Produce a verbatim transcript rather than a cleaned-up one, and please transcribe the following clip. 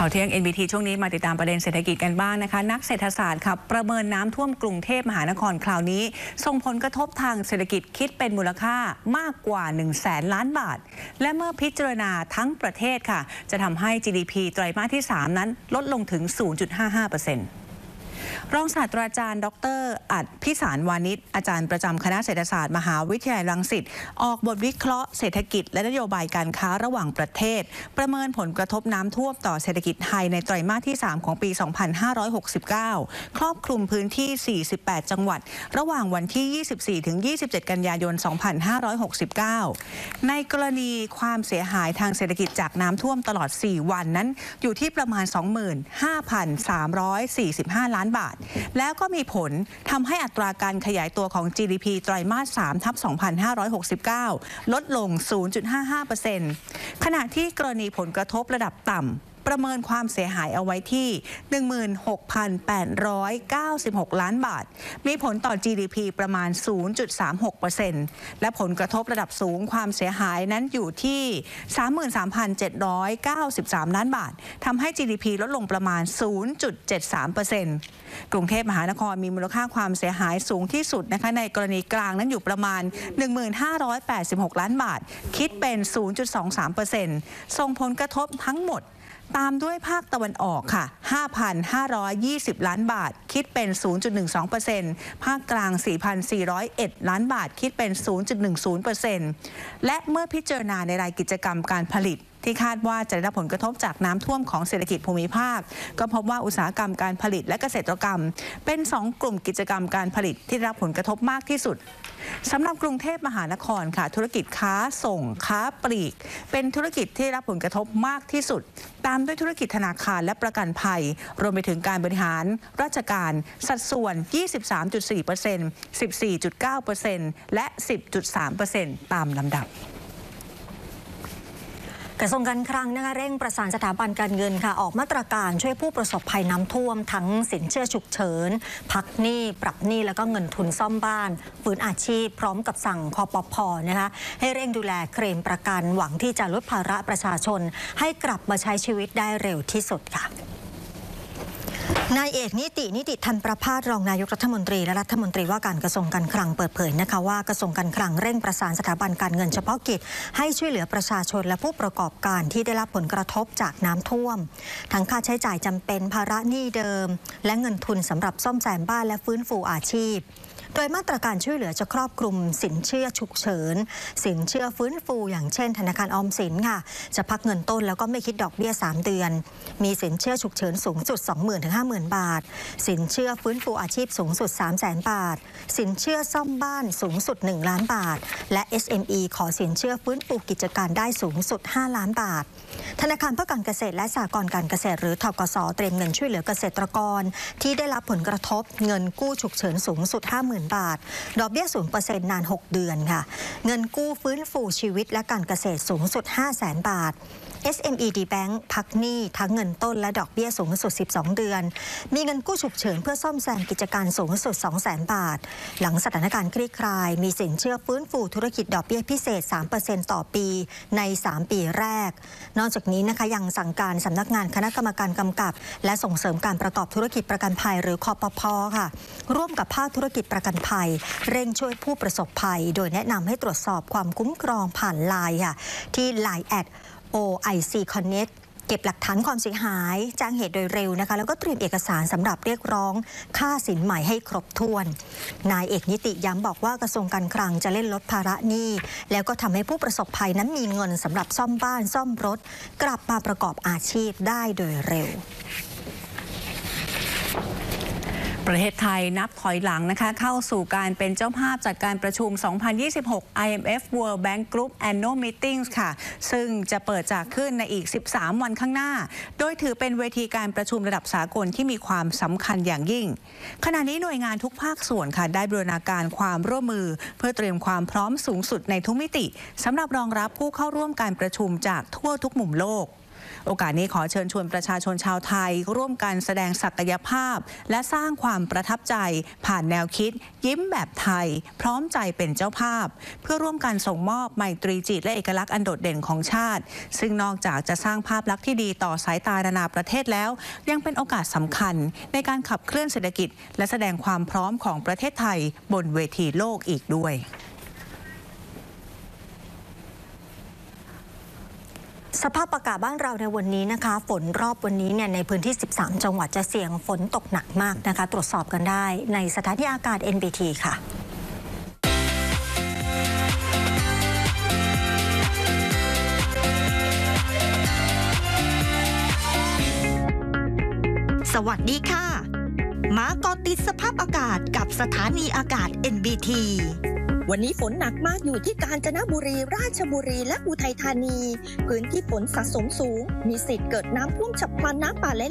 ข่าวเที่ยง เอ็น บี ที ช่วงนี้มาติดตามประเด็นเศรษฐกิจกันบ้างนะคะนักเศรษฐศาสตร์ค่ะประเมินน้ำท่วมกรุงเทพมหานครคราวนี้ส่งผลกระทบทางเศรษฐกิจคิดเป็นมูลค่ามากกว่าหนึ่งแสนล้านบาทและเมื่อพิจารณาทั้งประเทศค่ะจะทำให้ จี ดี พี ไตรมาสที่สามนั้นลดลงถึง ศูนย์จุดห้าห้าเปอร์เซ็นต์รองศาสตราจารย์ดร.อัฏฐพิสารวานิชอาจารย์ประจำคณะเศรษฐศาสตร์มหาวิทยาลัยรังสิตออกบทวิเคราะห์เศรษฐกิจและนโยบายการค้าระหว่างประเทศประเมินผลกระทบน้ำท่วมต่อเศรษฐกิจไทยในไตรมาสที่สามของปี สองพันห้าร้อยหกสิบเก้า ครอบคลุมพื้นที่ สี่สิบแปด จังหวัดระหว่างวันที่ ยี่สิบสี่ถึงยี่สิบเจ็ด กันยายน สองพันห้าร้อยหกสิบเก้า ในกรณีความเสียหายทางเศรษฐกิจจากน้ำท่วมตลอด สี่ วันนั้นอยู่ที่ประมาณ สองหมื่นห้าพันสามร้อยสี่สิบห้า ล้านบาทแล้วก็มีผลทำให้อัตราการขยายตัวของ จี ดี พี ไตรมาส สาม ทับ สองพันห้าร้อยหกสิบเก้า ลดลง ศูนย์จุดห้าห้าเปอร์เซ็นต์ ขณะที่กรณีผลกระทบระดับต่ำประเมินความเสียหายเอาไว้ที่ หนึ่งหมื่นหกพันแปดร้อยเก้าสิบหก ล้านบาทมีผลต่อ จี ดี พี ประมาณ ศูนย์จุดสามหกเปอร์เซ็นต์ และผลกระทบระดับสูงความเสียหายนั้นอยู่ที่ สามหมื่นสามพันเจ็ดร้อยเก้าสิบสาม ล้านบาททำให้ จี ดี พี ลดลงประมาณ ศูนย์จุดเจ็ดสามเปอร์เซ็นต์ กรุงเทพมหานครมีมูลค่าความเสียหายสูงที่สุดนะคะในกรณีกลางนั้นอยู่ประมาณ หนึ่งหมื่นห้าร้อยแปดสิบหก ล้านบาทคิดเป็น ศูนย์จุดสองสามเปอร์เซ็นต์ ส่งผลกระทบทั้งหมดตามด้วยภาคตะวันออกค่ะ ห้าพันห้าร้อยยี่สิบ ล้านบาทคิดเป็น ศูนย์จุดหนึ่งสองเปอร์เซ็นต์ ภาคกลาง สี่พันสี่ร้อยเอ็ด ล้านบาทคิดเป็น ศูนย์จุดหนึ่งศูนย์เปอร์เซ็นต์ และเมื่อพิจารณาในรายกิจกรรมการผลิตที่คาดว่าจะได้รับผลกระทบจากน้ำท่วมของเศรษฐกิจภูมิภาคก็พบว่าอุตสาหกรรมการผลิตและเกษตรกรรมเป็นสองกลุ่มกิจกรรมการผลิตที่ได้รับผลกระทบมากที่สุดสำหรับกรุงเทพมหานครค่ะธุรกิจค้าส่งค้าปลีกเป็นธุรกิจที่ได้รับผลกระทบมากที่สุดตามด้วยธุรกิจธนาคารและประกันภัยรวมไปถึงการบริหารราชการสัดส่วน ยี่สิบสามจุดสี่เปอร์เซ็นต์ สิบสี่จุดเก้าเปอร์เซ็นต์ และ สิบจุดสามเปอร์เซ็นต์ ตามลำดับกระทรวงการคลังนะคะเร่งประสานสถาบันการเงินค่ะออกมาตรการช่วยผู้ประสบภัยน้ำท่วมทั้งสินเชื่อฉุกเฉินพักหนี้ปรับหนี้แล้วก็เงินทุนซ่อมบ้านฟื้นอาชีพพร้อมกับสั่งคปภ.นะคะให้เร่งดูแลเคลมประกันหวังที่จะลดภาระประชาชนให้กลับมาใช้ชีวิตได้เร็วที่สุดค่ะนายเอกนิตินิติธันประภาสรองนายกรัฐมนตรีและรัฐมนตรีว่าการกระทรวงการคลังเปิดเผยนะคะว่ากระทรวงการคลังเร่งประสานสถาบันการเงินเฉพาะกิจให้ช่วยเหลือประชาชนและผู้ประกอบการที่ได้รับผลกระทบจากน้ำท่วมทั้งค่าใช้จ่ายจำเป็นภาระหนี้เดิมและเงินทุนสำหรับซ่อมแซมบ้านและฟื้นฟูอาชีพโดยมาตรการช่วยเหลือจะครอบคลุมสินเชื่อฉุกเฉินสินเชื่อฟื้นฟูอย่างเช่นธนาคารออมสินค่ะจะพักเงินต้นแล้วก็ไม่คิดดอกเบี้ยสามเดือนมีสินเชื่อฉุกเฉินสูงสุด สองหมื่น ถึง ห้าหมื่น บาทสินเชื่อฟื้นฟูอาชีพสูงสุด สามแสน บาทสินเชื่อซ่อมบ้านสูงสุดหนึ่งล้านบาทและ เอส เอ็ม อี ขอสินเชื่อฟื้นฟูกิจการได้สูงสุดห้าล้านบาทธนาคารเพื่อการเกษตรและสหกรณ์การเกษตรหรือธกส.เตรียมเงินช่วยเหลือเกษตรกรที่ได้รับผลกระทบเงินกู้ฉุกเฉินสูงสุด ห้าหมื่น บาทดอกเบี้ย ศูนย์เปอร์เซ็นต์ นาน หก เดือนค่ะเงินกู้ฟื้นฟูชีวิตและการเกษตรสูงสุด ห้าแสน บาท เอส เอ็ม อี ดี Bank พักหนี้ทั้งเงินต้นและดอกเบี้ยสูงสุด สิบสอง เดือนมีเงินกู้ฉุกเฉินเพื่อซ่อมแซมกิจการสูงสุด สองแสน บาทหลังสถานการณ์คลี่คลายมีสินเชื่อฟื้นฟูธุรกิจดอกเบี้ยพิเศษ สามเปอร์เซ็นต์ ต่อปีในสามปีแรกนอกจากนี้นะคะยังสั่งการสำนักงานคณะกรรมการกำกับและส่งเสริมการประกอบธุรกิจประกันภัยหรือคปภ.ค่ะร่วมกับภาคธุรกิจประกันภัยเร่งช่วยผู้ประสบภัยโดยแนะนำให้ตรวจสอบความคุ้มครองผ่านไลน์ค่ะที่ ไลน์ แอท โอ ไอ ซี Connect เก็บหลักฐานความเสียหายแจ้งเหตุโดยเร็วนะคะแล้วก็เตรียมเอกสารสำหรับเรียกร้องค่าสินใหม่ให้ครบถ้วนนายเอกนิติย้ำบอกว่ากระทรวงการคลังจะเล่นลดภาระหนี้แล้วก็ทำให้ผู้ประสบภัยนั้นมีเงินสำหรับซ่อมบ้านซ่อมรถกลับมาประกอบอาชีพได้โดยเร็วประเทศไทยนับถอยหลังนะคะเข้าสู่การเป็นเจ้าภาพจัดการประชุม สองพันยี่สิบหก ไอ เอ็ม เอฟ World Bank Group Annual Meetings ค่ะซึ่งจะเปิดจากขึ้นในอีกสิบสามวันข้างหน้าโดยถือเป็นเวทีการประชุมระดับสากลที่มีความสำคัญอย่างยิ่งขณะนี้หน่วยงานทุกภาคส่วนค่ะได้บูรณาการความร่วมมือเพื่อเตรียมความพร้อมสูงสุดในทุกมิติสำหรับรองรับผู้เข้าร่วมการประชุมจากทั่วทุกมุมโลกโอกาสนี้ขอเชิญชวนประชาชนชาวไทยร่วมกันแสดงศักยภาพและสร้างความประทับใจผ่านแนวคิดยิ้มแบบไทยพร้อมใจเป็นเจ้าภาพเพื่อร่วมกันส่งมอบไมตรีจิตและเอกลักษณ์อันโดดเด่นของชาติซึ่งนอกจากจะสร้างภาพลักษณ์ที่ดีต่อสายตานานาประเทศแล้วยังเป็นโอกาสสำคัญในการขับเคลื่อนเศรษฐกิจและแสดงความพร้อมของประเทศไทยบนเวทีโลกอีกด้วยสภาพอากาศบ้านเราในวันนี้นะคะฝนรอบวันนี้เนี่ยในพื้นที่สิบสามจังหวัดจะเสี่ยงฝนตกหนักมากนะคะตรวจสอบกันได้ในสถานีอากาศ เอ็น บี ที ค่ะสวัสดีค่ะมาเกาะติดสภาพอากาศกับสถานีอากาศ เอ็น บี ที วันนี้ฝนหนักมากอยู่ที่กาญจนบุรีราชบุรีและอุทัยธานีพื้นที่ฝนสะสมสูงมีสิทธิ์เกิดน้ำท่วมฉับพลันน้ำป่าไหล